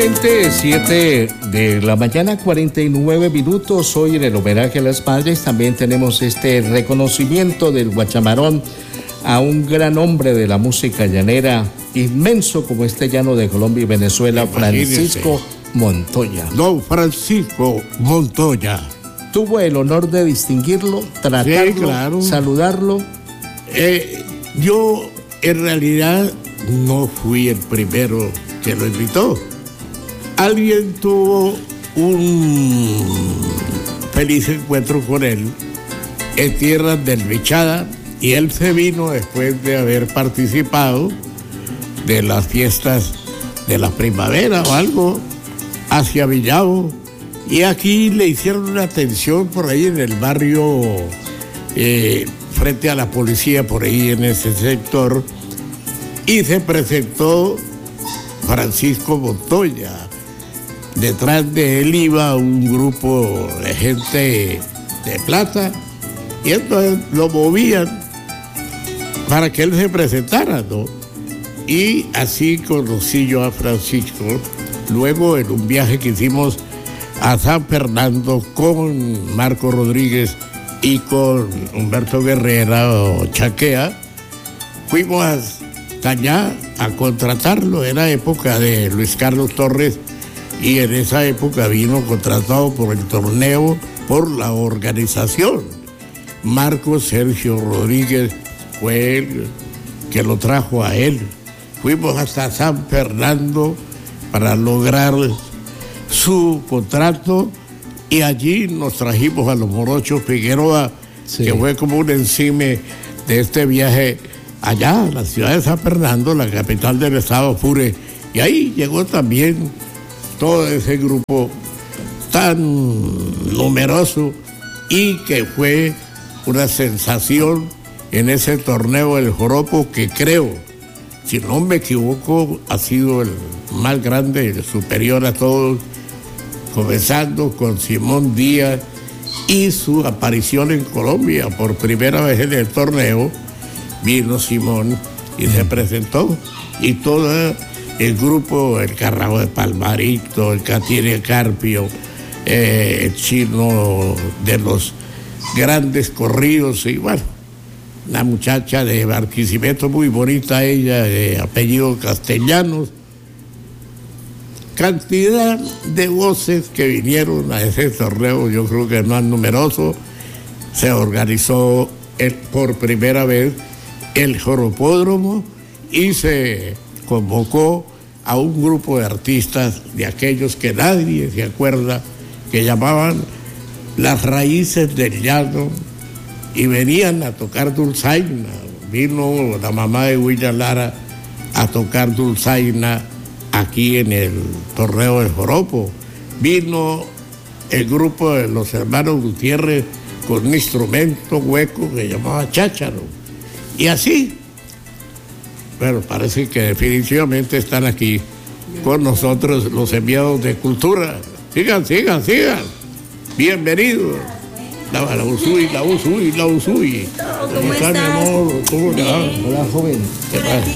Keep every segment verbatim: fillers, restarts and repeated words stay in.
siete de la mañana, cuarenta y nueve minutos. Hoy en el homenaje a las madres también tenemos este reconocimiento del Guachamarón a un gran hombre de la música llanera, inmenso como este llano de Colombia y Venezuela, Francisco Montoya. Don Francisco Montoya. Tuvo el honor de distinguirlo, tratarlo, sí, claro. saludarlo. Eh, yo en realidad no fui el primero que lo invitó. Alguien tuvo un feliz encuentro con él en tierras del Bichada y él se vino después de haber participado de las fiestas de la primavera o algo hacia Villavo, y aquí le hicieron una atención por ahí en el barrio eh, frente a la policía por ahí en ese sector, y se presentó Francisco Montoya. Detrás de él iba un grupo de gente de plata y entonces lo movían para que él se presentara, ¿no? Y así conocí yo a Francisco. Luego en un viaje que hicimos a San Fernando con Marco Rodríguez y con Humberto Guerrera o Chaquea, fuimos hasta allá a contratarlo. Era época de Luis Carlos Torres y en esa época vino contratado por el torneo, por la organización. Marco Sergio Rodríguez fue el que lo trajo a él. Fuimos hasta San Fernando para lograr su contrato y allí nos trajimos a los Morochos Figueroa, sí. que fue como un encime de este viaje allá, a la ciudad de San Fernando, la capital del estado Apure, y ahí llegó también todo ese grupo tan numeroso y que fue una sensación en ese torneo del Joropo, que creo, si no me equivoco, ha sido el más grande, el superior a todos, comenzando con Simón Díaz y su aparición en Colombia por primera vez en el torneo. Vino Simón y se presentó, y todo el grupo, el Carrao de Palmarito, el Catire Carpio, eh, el chino de los grandes corridos, y bueno, la muchacha de Barquisimeto, muy bonita ella, de apellido Castellanos. Cantidad de voces que vinieron a ese torneo, yo creo que no es numeroso. Se organizó el, por primera vez el Joropódromo y se convocó a un grupo de artistas de aquellos que nadie se acuerda, que llamaban las raíces del llano, y venían a tocar dulzaina. Vino la mamá de William Lara a tocar dulzaina aquí en el torneo del Joropo. Vino el grupo de los hermanos Gutiérrez con un instrumento hueco que llamaba chácharo. Y así, bueno, parece que definitivamente están aquí con nosotros los enviados de cultura. Sigan, sigan, sigan. Bienvenidos. La, la Usui, la Usui, la Usui. ¿Cómo estás? Mi amor? ¿Cómo le va? Hola, joven. ¿Qué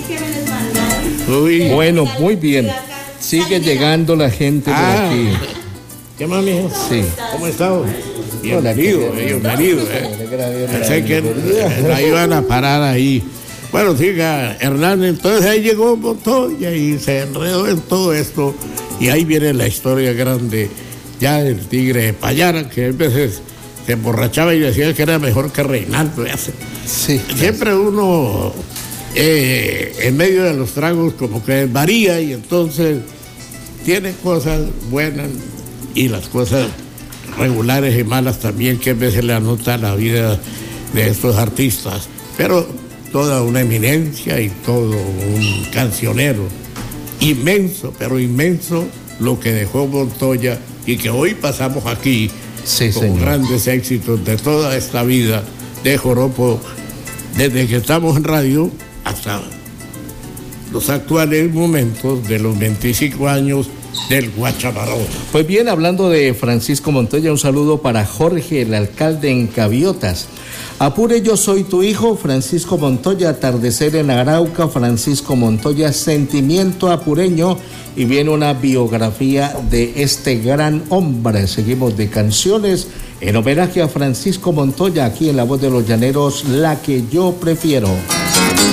pasa? Uy. Bueno, muy bien. Sigue llegando la gente por ah, aquí. ¿Qué más, mijo? Sí. ¿Cómo estás? Bienvenido, bienvenido. Eh. Pensé que la iban a parar ahí. Bueno, siga, Hernán, entonces ahí llegó Montoya y se enredó en todo esto. Y ahí viene la historia grande ya del Tigre de Payara, que a veces se emborrachaba y decía que era mejor que Reinaldo. Sí, siempre uno, eh, en medio de los tragos, como que varía, y entonces tiene cosas buenas y las cosas regulares y malas también, que a veces le anota la vida de estos artistas. Pero toda una eminencia y todo un cancionero inmenso, pero inmenso lo que dejó Montoya, y que hoy pasamos aquí. Sí, con señor. Grandes éxitos de toda esta vida de Joropo, desde que estamos en radio hasta los actuales momentos de los veinticinco años del Guachamarón. Pues bien, hablando de Francisco Montoya, un saludo para Jorge, el alcalde en Caviotas. Apure, yo soy tu hijo, Francisco Montoya, Atardecer en Arauca, Francisco Montoya, Sentimiento Apureño, y viene una biografía de este gran hombre. Seguimos de canciones en homenaje a Francisco Montoya, aquí en La Voz de los Llaneros, la que yo prefiero.